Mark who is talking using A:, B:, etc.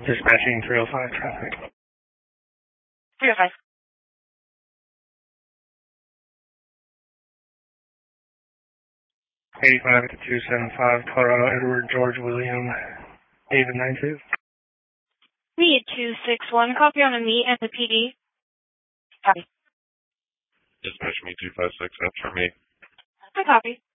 A: Dispatching 305 traffic.
B: 305.
A: 85 to 275, Colorado, Edward, George, William, David 92.
B: Lead 261, copy on a meet at the PD. Copy.
C: Dispatch me 256, that's for me.
B: I copy.